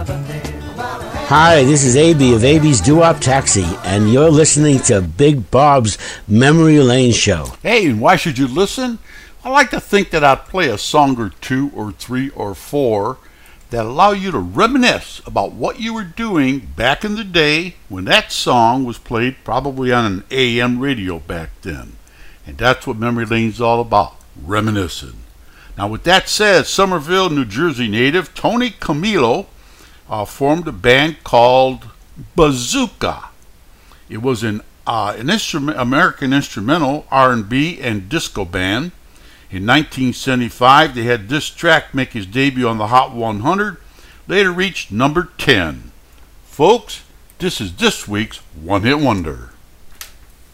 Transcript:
Hi, this is AB of AB's Doo-Wop Taxi, and you're listening to Big Bob's Memory Lane Show. Hey, and why should you listen? I like to think that I'd play a song or two or three or four that allow you to reminisce about what you were doing back in the day when that song was played probably on an AM radio back then. And that's what Memory Lane's all about, reminiscing. Now with that said, Somerville, New Jersey native Tony Camillo formed a band called Bazooka. It was an American instrumental R&B and disco band. In 1975, they had this track make his debut on the Hot 100, later reached number 10. Folks, this is this week's One Hit Wonder.